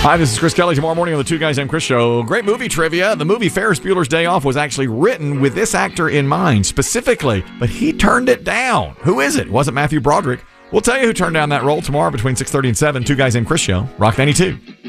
Hi, this is Chris Kelly. Tomorrow morning on the Two Guys Named Chris Show. Great movie trivia. The movie Ferris Bueller's Day Off was actually written with this actor in mind specifically, but he turned it down. Who is it? It wasn't Matthew Broderick. We'll tell you who turned down that role tomorrow between 6:30 and 7. Two Guys Named Chris Show. Rock 92.